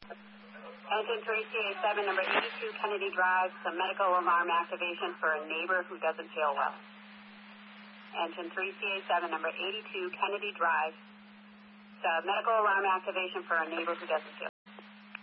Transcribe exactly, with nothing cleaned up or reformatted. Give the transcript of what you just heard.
Engine three C A seven, number eighty-two Kennedy Drive, some medical alarm activation for a neighbor who doesn't feel well. Engine three C A seven, number eighty-two Kennedy Drive, some medical alarm activation for a neighbor who doesn't feel well.